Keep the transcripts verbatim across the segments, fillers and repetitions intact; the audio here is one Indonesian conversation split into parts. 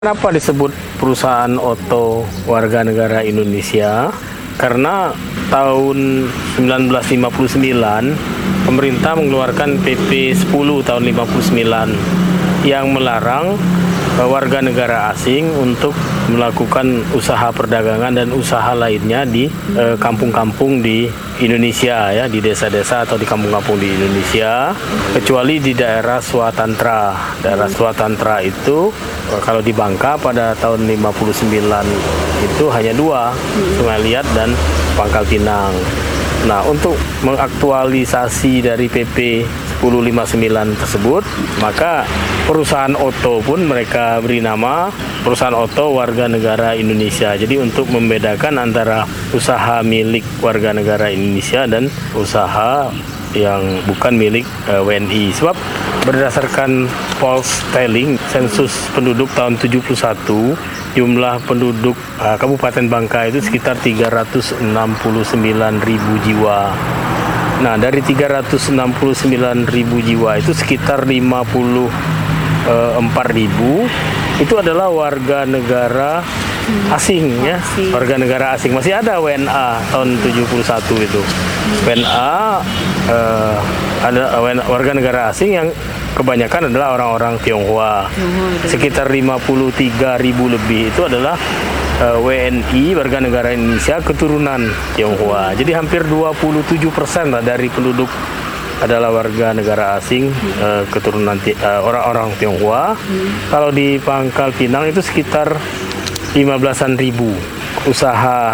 Kenapa disebut perusahaan oto warga negara Indonesia? Karena tahun seribu sembilan ratus lima puluh sembilan pemerintah mengeluarkan P P sepuluh tahun lima puluh sembilan yang melarang warga negara asing untuk melakukan usaha perdagangan dan usaha lainnya di kampung-kampung di Indonesia, ya, di desa-desa atau di kampung-kampung di Indonesia, kecuali di daerah Swatantra. Daerah Swatantra itu kalau di Bangka pada tahun lima puluh sembilan itu hanya dua, Sungai Liat dan Pangkal Pinang. Nah, untuk mengaktualisasi dari P P sepuluh lima puluh sembilan tersebut, maka perusahaan oto pun mereka beri nama perusahaan oto warga negara Indonesia. Jadi untuk membedakan antara usaha milik warga negara Indonesia dan usaha yang bukan milik uh, W N I. Sebab berdasarkan Pulse Tallying, sensus penduduk tahun tujuh puluh satu, jumlah penduduk uh, Kabupaten Bangka itu sekitar tiga ratus enam puluh sembilan ribu jiwa. Nah, dari tiga ratus enam puluh sembilan ribu jiwa itu sekitar lima puluh empat ribu itu adalah warga negara asing, ya, warga negara asing. Masih ada W N A tahun tujuh puluh satu itu. W N A uh, ada warga negara asing yang kebanyakan adalah orang-orang Tionghoa. Sekitar lima puluh tiga ribu lebih itu adalah uh, W N I warga negara Indonesia keturunan Tionghoa. Jadi hampir dua puluh tujuh persen lah dari penduduk adalah warga negara asing uh, keturunan uh, orang-orang Tionghoa. Hmm. Kalau di Pangkal Pinang itu sekitar lima belasan ribu usaha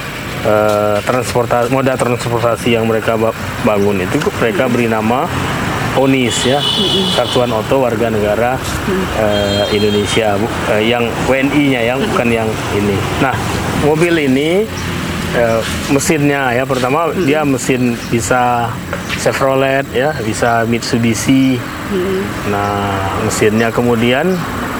uh, transportasi, moda transportasi yang mereka bangun itu mereka beri nama ONIS, ya, Satuan Oto Warga Negara uh, Indonesia, uh, yang W N I-nya, yang bukan yang ini. Nah, mobil ini uh, mesinnya, ya, pertama hmm. dia mesin bisa Chevrolet, ya, bisa Mitsubishi. Hmm. Nah, mesinnya kemudian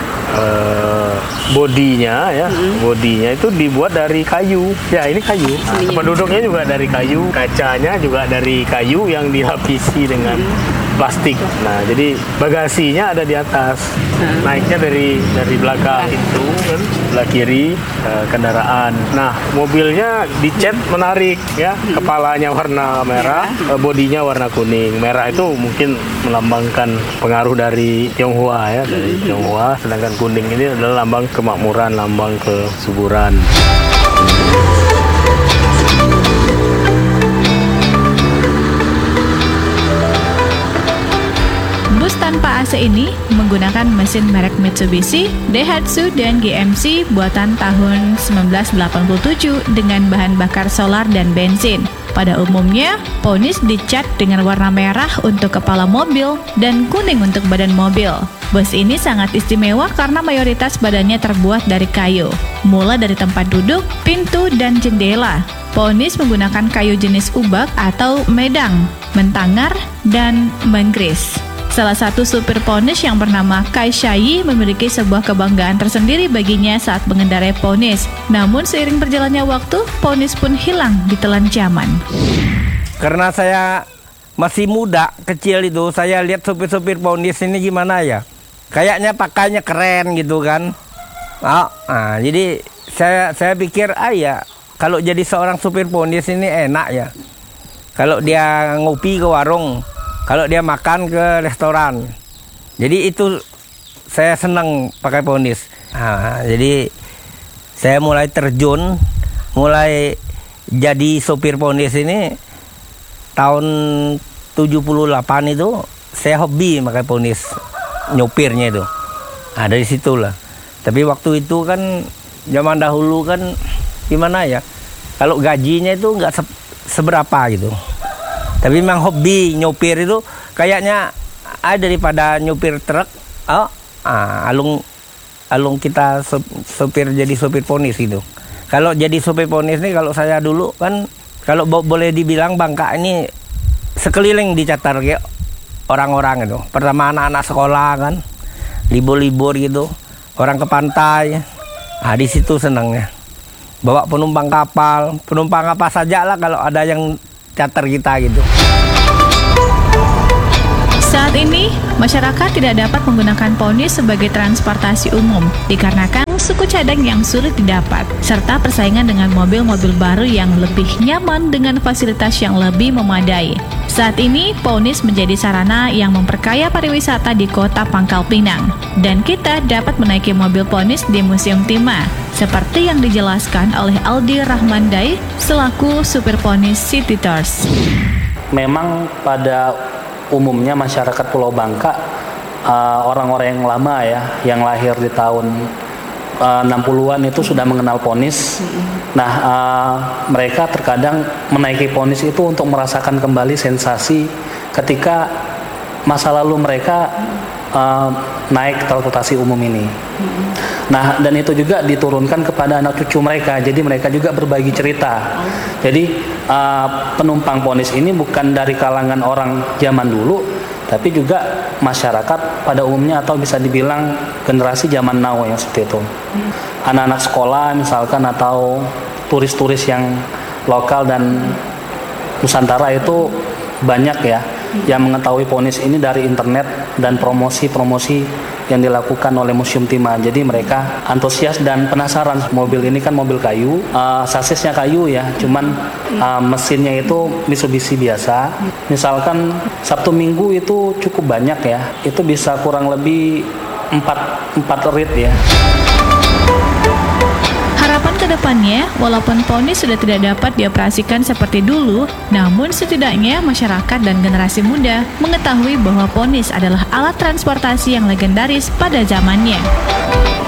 uh, bodinya, ya, hmm. bodinya itu dibuat dari kayu. Ya, ini kayu. Nah, penduduknya juga dari kayu, kacanya juga dari kayu yang dilapisi dengan hmm. plastik. Nah, jadi bagasinya ada di atas. Hmm. Naiknya dari dari belakang itu kan, sebelah kiri uh, kendaraan. Nah, mobilnya dicat menarik, ya. Hmm. Kepalanya warna merah, uh, bodinya warna kuning. Merah itu mungkin melambangkan pengaruh dari Tionghoa, ya, dari Tionghoa, sedangkan kuning ini adalah lambang kemakmuran, lambang kesuburan. Bus tanpa A C ini menggunakan mesin merek Mitsubishi, Daihatsu, dan G M C buatan tahun seribu sembilan ratus delapan puluh tujuh dengan bahan bakar solar dan bensin. Pada umumnya, ponis dicat dengan warna merah untuk kepala mobil dan kuning untuk badan mobil. Bus ini sangat istimewa karena mayoritas badannya terbuat dari kayu, mulai dari tempat duduk, pintu, dan jendela. Ponis menggunakan kayu jenis ubak atau medang, mentangar, dan menggris. Salah satu supir Ponis yang bernama Kai Shayi memiliki sebuah kebanggaan tersendiri baginya saat mengendarai Ponis. Namun seiring berjalannya waktu, Ponis pun hilang ditelan zaman. Karena saya masih muda, kecil itu, saya lihat supir-supir Ponis ini gimana ya. Kayaknya pakainya keren gitu kan. Oh, nah, jadi saya saya pikir, ah ya, kalau jadi seorang supir Ponis ini enak ya. Kalau dia ngopi ke warung, kalau dia makan ke restoran. Jadi itu saya senang pakai Ponis. Nah, jadi saya mulai terjun, mulai jadi sopir Ponis ini tahun tujuh puluh delapan itu saya hobi pakai Ponis, nyopirnya itu. Nah, dari situlah. Tapi waktu itu kan zaman dahulu kan gimana ya? Kalau gajinya itu nggak se seberapa gitu. Tapi memang hobi nyopir itu kayaknya ah, daripada nyopir truk, oh, ah, alung alung kita sopir jadi sopir Ponis gitu. Kalau jadi sopir Ponis nih, kalau saya dulu kan, kalau bo boleh dibilang Bangka ini sekeliling dicatar kayak orang-orang itu. Pertama anak-anak sekolah kan, libur-libur gitu, orang ke pantai. Ah, di situ senangnya. Bawa penumpang kapal, penumpang apa saja lah kalau ada yang charter kita gitu. Saat Saat ini, masyarakat tidak dapat menggunakan ponis sebagai transportasi umum dikarenakan suku cadang yang sulit didapat, serta persaingan dengan mobil-mobil baru yang lebih nyaman dengan fasilitas yang lebih memadai. Saat ini, ponis menjadi sarana yang memperkaya pariwisata di kota Pangkal Pinang, dan kita dapat menaiki mobil ponis di Museum Timah, seperti yang dijelaskan oleh Aldi Rahmandai selaku supir ponis City Tours. Memang pada umumnya masyarakat Pulau Bangka, uh, orang-orang yang lama ya, yang lahir di tahun uh, enam puluhan itu sudah mengenal ponis. Nah, uh, mereka terkadang menaiki ponis itu untuk merasakan kembali sensasi ketika masa lalu mereka uh, naik transportasi umum ini. Nah, dan itu juga diturunkan kepada anak cucu mereka, jadi mereka juga berbagi cerita. Jadi uh, penumpang ponis ini bukan dari kalangan orang zaman dulu, tapi juga masyarakat pada umumnya atau bisa dibilang generasi zaman now yang seperti itu. Anak-anak sekolah misalkan atau turis-turis yang lokal dan Nusantara itu banyak ya yang mengetahui ponis ini dari internet dan promosi-promosi yang dilakukan oleh Museum Timah. Jadi mereka antusias dan penasaran. Mobil ini kan mobil kayu, uh, sasisnya kayu ya, cuman uh, mesinnya itu Mitsubishi biasa. Misalkan Sabtu Minggu itu cukup banyak ya, itu bisa kurang lebih empat rit ya. Harapan kedepannya, walaupun ponis sudah tidak dapat dioperasikan seperti dulu, namun setidaknya masyarakat dan generasi muda mengetahui bahwa ponis adalah alat transportasi yang legendaris pada zamannya.